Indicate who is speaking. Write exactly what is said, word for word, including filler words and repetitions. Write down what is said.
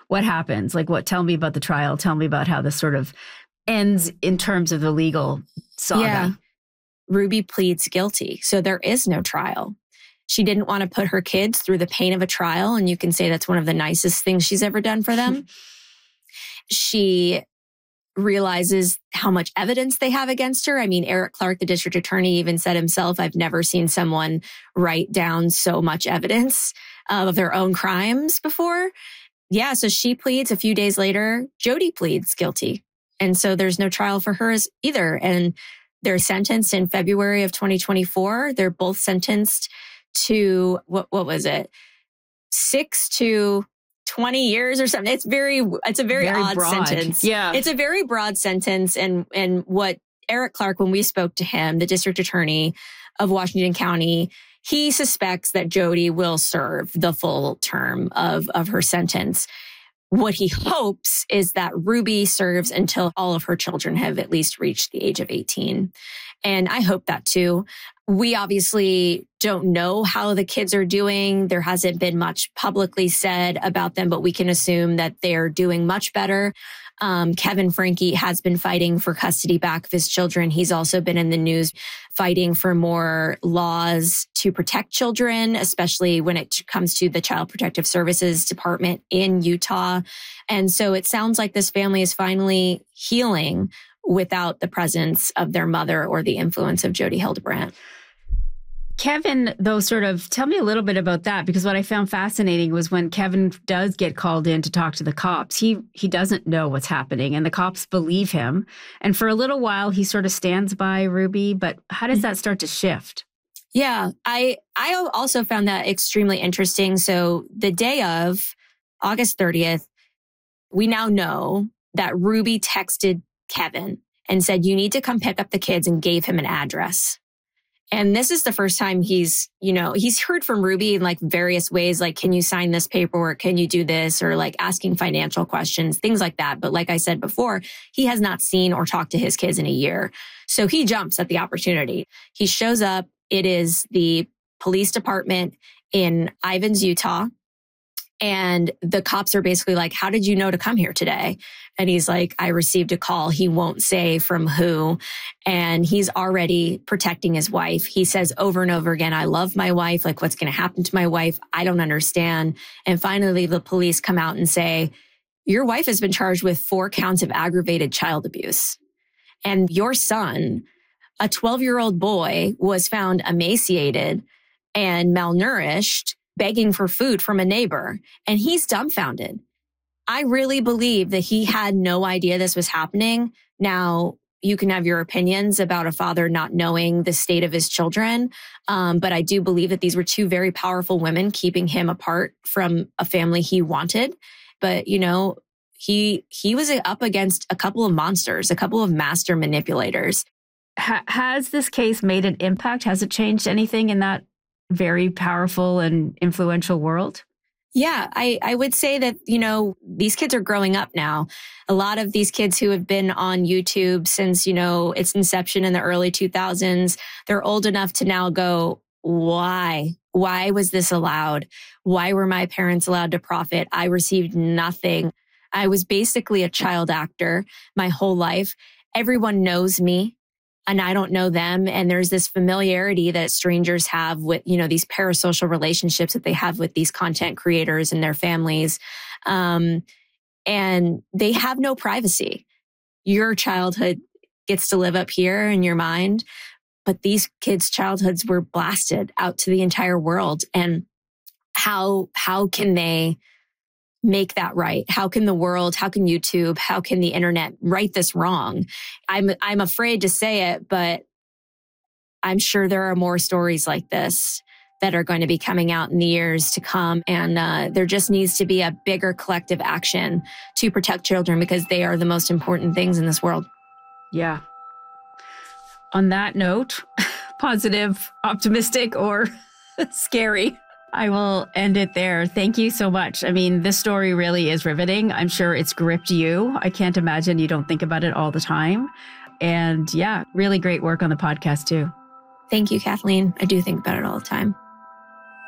Speaker 1: what happens? Like, what? Tell me about the trial. Tell me about how this sort of ends in terms of the legal saga.
Speaker 2: Yeah. Ruby pleads guilty. So there is no trial. She didn't want to put her kids through the pain of a trial. And you can say that's one of the nicest things she's ever done for them. She realizes how much evidence they have against her. I mean, Eric Clark, the district attorney, even said himself, I've never seen someone write down so much evidence of their own crimes before. Yeah, so she pleads. A few days later, Jodi pleads guilty. And so there's no trial for her either. And they're sentenced in February of twenty twenty-four. They're both sentenced to, what what was it? Six to twenty years or something. It's very, it's a very, very odd broad. sentence.
Speaker 1: Yeah.
Speaker 2: It's a very broad sentence. And, and what Eric Clark, when we spoke to him, the district attorney of Washington County, he suspects that Jodi will serve the full term of, of her sentence. What he hopes is that Ruby serves until all of her children have at least reached the age of eighteen. And I hope that too. We obviously don't know how the kids are doing. There hasn't been much publicly said about them, but we can assume that they're doing much better. Um, Kevin Franke has been fighting for custody back of his children. He's also been in the news fighting for more laws to protect children, especially when it comes to the Child Protective Services Department in Utah. And so it sounds like this family is finally healing without the presence of their mother or the influence of Jodi Hildebrandt.
Speaker 1: Kevin, though, sort of tell me a little bit about that, because what I found fascinating was when Kevin does get called in to talk to the cops, he he doesn't know what's happening and the cops believe him. And for a little while, he sort of stands by Ruby. But how does that start to shift?
Speaker 2: Yeah, I I also found that extremely interesting. So the day of August thirtieth, we now know that Ruby texted Kevin and said, you need to come pick up the kids, and gave him an address. And this is the first time he's, you know, he's heard from Ruby in like various ways, like, can you sign this paperwork? Can you do this? Or like asking financial questions, things like that. But like I said before, he has not seen or talked to his kids in a year. So he jumps at the opportunity. He shows up. It is the police department in Ivins, Utah. And the cops are basically like, how did you know to come here today? And he's like, I received a call. He won't say from who. And he's already protecting his wife. He says over and over again, I love my wife. Like, what's going to happen to my wife? I don't understand. And finally, the police come out and say, your wife has been charged with four counts of aggravated child abuse. And your son, a twelve-year-old boy, was found emaciated and malnourished, begging for food from a neighbor, and he's dumbfounded. I really believe that he had no idea this was happening. Now, you can have your opinions about a father not knowing the state of his children, um, but I do believe that these were two very powerful women keeping him apart from a family he wanted. But, you know, he he was up against a couple of monsters, a couple of master manipulators.
Speaker 1: Ha- has this case made an impact? Has it changed anything in that very powerful and influential world?
Speaker 2: Yeah, I, I would say that, you know, these kids are growing up now. A lot of these kids who have been on YouTube since, you know, its inception in the early two thousands, they're old enough to now go, why? Why was this allowed? Why were my parents allowed to profit? I received nothing. I was basically a child actor my whole life. Everyone knows me, and I don't know them. And there's this familiarity that strangers have with, you know, these parasocial relationships that they have with these content creators and their families. Um, and they have no privacy. Your childhood gets to live up here in your mind, but these kids' childhoods were blasted out to the entire world. And how, how can they make that right? How can the world, how can YouTube, how can the internet right this wrong? I'm I'm afraid to say it, but I'm sure there are more stories like this that are going to be coming out in the years to come. And uh, there just needs to be a bigger collective action to protect children, because they are the most important things in this world.
Speaker 1: Yeah. On that note, positive, optimistic, or scary, I will end it there. Thank you so much. I mean, this story really is riveting. I'm sure it's gripped you. I can't imagine you don't think about it all the time. And yeah, really great work on the podcast too.
Speaker 2: Thank you, Kathleen. I do think about it all the time.